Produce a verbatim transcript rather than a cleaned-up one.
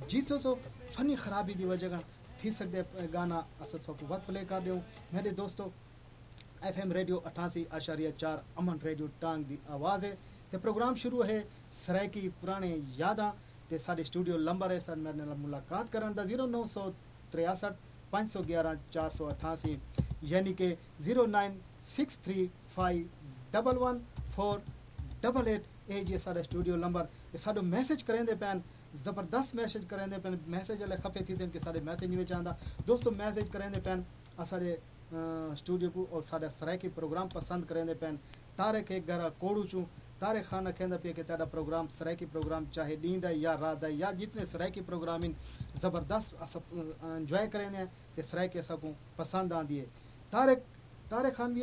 जीतो तो फनी खराबी की वजह का थी सकते गाना अस वक्त प्ले कर दूँ मेरे दोस्तों एफ एम रेडियो अठासी आशारिया चार अमन रेडियो टांग की आवाज़ है तो प्रोग्राम शुरू है सरायकी पुराने यादा ते साडे स्टूडियो नंबर है सर मेरे नाल मुलाकात करन दा जीरो नौ सौ तिरसठ पाँच सौ ग्यारह चार सौ अठासी यानी कि zero nine six three five double one four double eight ए जी साडा स्टूडियो नंबर ते साडो मैसेज करेंदे पैन जबरदस्त मैसेज करेंदे पैन मैसेज अले खफे थी कि साडे मैसेज नहीं चाहता दोस्तों मैसेज करेंदे पैन असाडे स्टूडियो को और साडा सरायकी प्रोग्राम पसंद करेंदे पैन तारक एक घर कोड़ू चूं तारे खाना कहंदा पे कि तेरा प्रोग्राम सरायकी प्रोग्राम चाहे नींद है या रात है या जितने सरायकी प्रोग्राम इन जबरदस्त एंजॉय करें ते सरायकी असा को पसंद आंदी है तारे तारे खान भी